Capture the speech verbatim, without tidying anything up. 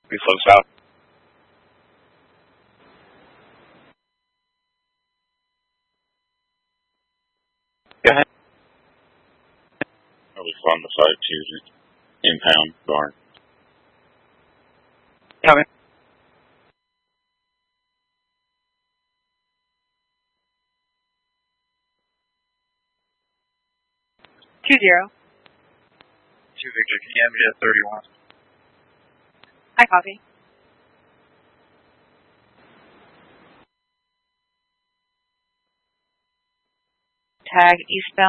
We flow south. Go ahead. Are we on the side to impound barn? Coming. Two zero. Two Victor, can you have me at thirty-one? I copy. Tag eastbound.